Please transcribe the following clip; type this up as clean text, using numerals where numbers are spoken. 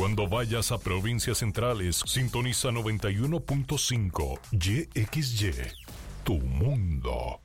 Cuando vayas a provincias centrales, sintoniza 91.5 YXY, tu mundo.